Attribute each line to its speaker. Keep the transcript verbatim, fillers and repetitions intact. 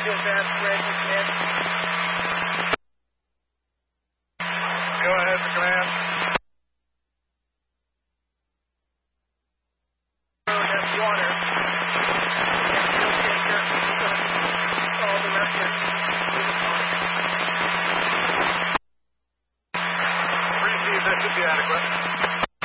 Speaker 1: Fuel gas spread again.
Speaker 2: Go ahead, the command.
Speaker 1: That's water. Fuel changer. All the rest of it.
Speaker 2: Receive, that should be adequate.